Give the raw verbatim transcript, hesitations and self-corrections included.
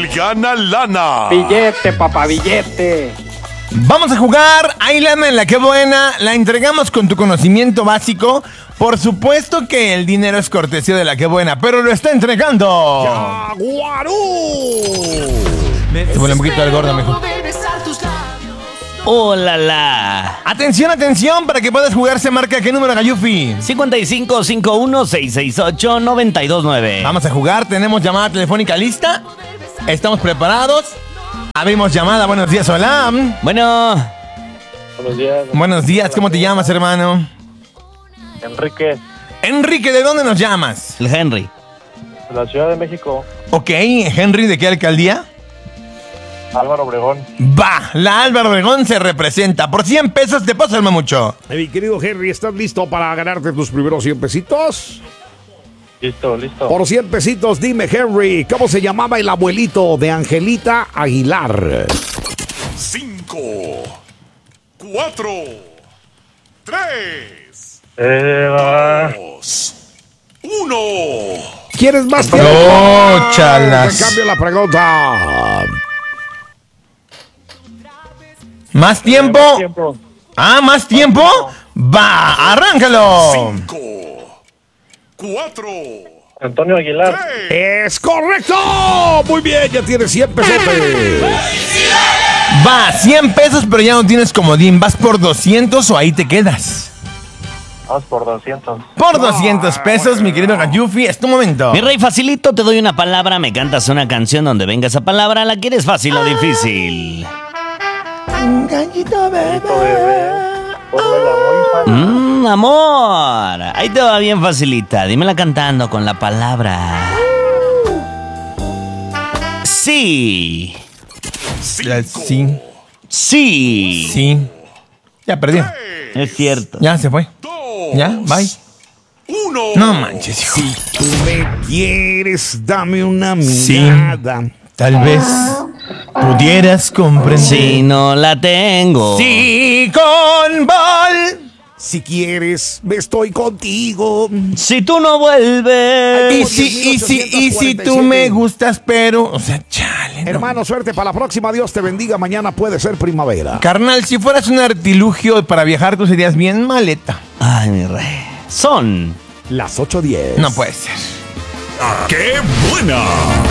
gana lana. Billete, papá, billete. Vamos a jugar. Hay lana en la que buena. La entregamos con tu conocimiento básico. Por supuesto que el dinero es cortesía de la que buena, pero lo está entregando. ¡Jaguarú! Se pone un poquito al gordo, mejor. ¡Oh, la, la! Atención, atención, para que puedas jugar se marca qué número, Gayufi. cinco cinco cinco uno seis seis ocho nueve dos nueve. Vamos a jugar, tenemos llamada telefónica lista. Estamos preparados. Abrimos llamada, buenos días, hola. Bueno. Buenos días. Buenos días, ¿cómo te llamas, hermano? Enrique, Enrique, ¿de dónde nos llamas? El Henry. de la Ciudad de México. Ok, Henry, ¿de qué alcaldía? Álvaro Obregón. Va, la Álvaro Obregón se representa. Por cien pesos te paso el mamucho. Mi querido Henry, ¿estás listo para ganarte tus primeros cien pesitos? Listo, listo. Por cien pesitos, dime, Henry, ¿cómo se llamaba el abuelito de Angelita Aguilar? Cinco, cuatro, tres, Eh, dos, uno. ¿Quieres más tiempo? No, chalas. Te cambio la pregunta. ¿Más tiempo? más tiempo. Ah, ¿más tiempo? Va, arráncalo. Cinco, cuatro, Antonio Aguilar. tres. ¡Es correcto! Muy bien, ya tienes cien pesotes. Va, cien pesos, pero ya no tienes comodín. ¿Vas por doscientos o ahí te quedas? Vamos por doscientos. Por doscientos pesos, mi querido Gayufi, es tu momento. Mi rey, facilito, te doy una palabra, me cantas una canción donde venga esa palabra. ¿La quieres fácil o difícil? Gallito bebé. Listo, bebé. Pónmela muy fácil. Mmm, amor. Ahí te va bien facilita. Dímela cantando con la palabra. Sí. Ya, Sí, Sí. sí. Ya perdió. Es cierto. Ya se fue. Dos. Ya, bye. Uno. No manches, hijo. Tú me quieres, dame una Sí. mirada. Tal vez pudieras comprender. Si no la tengo. Sí, con bol. Si quieres, me estoy contigo. Si tú no vuelves. Y si, y si, y si tú me gustas, pero. O sea, chale. no. Hermano, suerte para la próxima. Dios te bendiga. Mañana puede ser primavera. Carnal, si fueras un artilugio para viajar, tú serías bien maleta. Ay, mi rey. Son. Las ocho diez. No puede ser. ¡Qué buena!